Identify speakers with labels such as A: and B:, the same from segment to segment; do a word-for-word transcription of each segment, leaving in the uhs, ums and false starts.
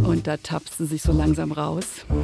A: Und da tappt sie sich so langsam raus.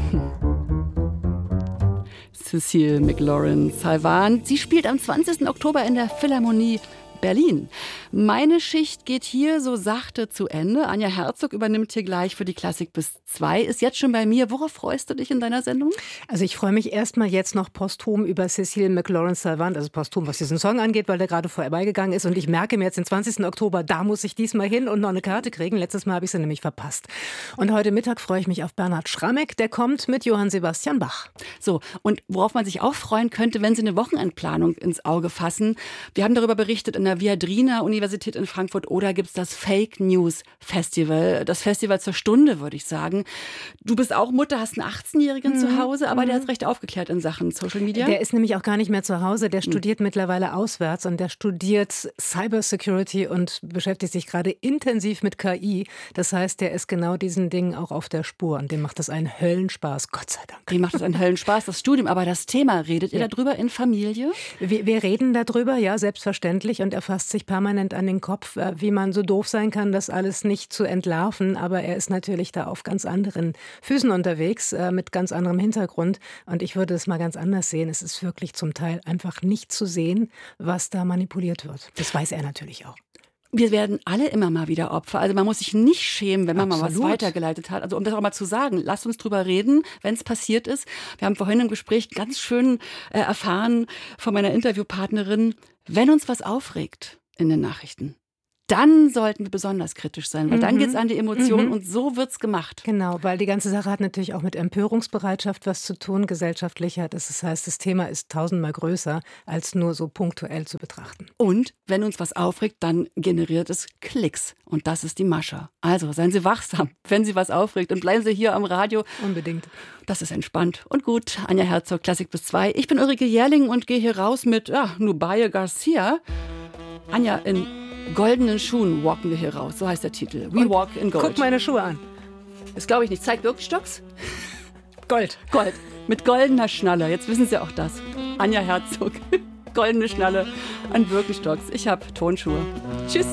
A: Cécile McLaurin-Salvant. Sie spielt am zwanzigsten Oktober in der Philharmonie Berlin. Meine Schicht geht hier so sachte zu Ende. Anja Herzog übernimmt hier gleich für die Klassik bis zwei. Ist jetzt schon bei mir. Worauf freust du dich in deiner Sendung?
B: Also ich freue mich erstmal jetzt noch posthum über Cécile McLaurin-Salvant, also posthum, was diesen Song angeht, weil der gerade vorbeigegangen ist. Und ich merke mir jetzt den zwanzigsten Oktober, da muss ich diesmal hin und noch eine Karte kriegen. Letztes Mal habe ich sie nämlich verpasst. Und heute Mittag freue ich mich auf Bernhard Schramek. Der kommt mit Johann Sebastian Bach.
A: So, und worauf man sich auch freuen könnte, wenn Sie eine Wochenendplanung ins Auge fassen. Wir haben darüber berichtet in der Viadrina Universität in Frankfurt, oder gibt es das Fake News Festival, das Festival zur Stunde, würde ich sagen. Du bist auch Mutter, hast einen achtzehnjährigen mhm. zu Hause, aber mhm. der ist recht aufgeklärt in Sachen Social Media.
B: Der ist nämlich auch gar nicht mehr zu Hause, der studiert mhm. mittlerweile auswärts und der studiert Cybersecurity und beschäftigt sich gerade intensiv mit K I. Das heißt, der ist genau diesen Dingen auch auf der Spur und dem macht das einen Höllenspaß, Gott sei Dank.
A: Dem macht das einen Höllenspaß, das Studium, aber das Thema, redet ihr ja. darüber in Familie?
B: Wir, wir reden darüber, ja, selbstverständlich, und er fasst sich permanent an den Kopf, wie man so doof sein kann, das alles nicht zu entlarven. Aber er ist natürlich da auf ganz anderen Füßen unterwegs, mit ganz anderem Hintergrund. Und ich würde es mal ganz anders sehen. Es ist wirklich zum Teil einfach nicht zu sehen, was da manipuliert wird. Das weiß er natürlich auch.
A: Wir werden alle immer mal wieder Opfer. Also man muss sich nicht schämen, wenn man
B: Absolut.
A: mal was weitergeleitet hat. Also um das auch mal zu sagen, lasst uns drüber reden, wenn es passiert ist. Wir haben vorhin im Gespräch ganz schön äh, erfahren von meiner Interviewpartnerin, wenn uns was aufregt in den Nachrichten, dann sollten wir besonders kritisch sein, weil mhm. dann geht es an die Emotionen mhm. und so wird's gemacht.
B: Genau, weil die ganze Sache hat natürlich auch mit Empörungsbereitschaft was zu tun, gesellschaftlicher. Das heißt, das Thema ist tausendmal größer, als nur so punktuell zu betrachten.
A: Und wenn uns was aufregt, dann generiert es Klicks. Und das ist die Masche. Also seien Sie wachsam, wenn Sie was aufregt, und bleiben Sie hier am Radio.
B: Unbedingt.
A: Das ist entspannt und gut. Anja Herzog, Klassik bis zwei. Ich bin Ulrike Jährling und gehe hier raus mit ja, Nubia Garcia. Anja, in goldenen Schuhen walken wir hier raus. So heißt der Titel. We
B: und
A: walk in gold.
B: Guck meine Schuhe an.
A: Das glaube ich nicht. Zeig Birkenstocks.
B: Gold.
A: Gold. Mit goldener Schnalle. Jetzt wissen Sie auch das. Anja Herzog. Goldene Schnalle an Birkenstocks. Ich habe Tonschuhe. Tschüss.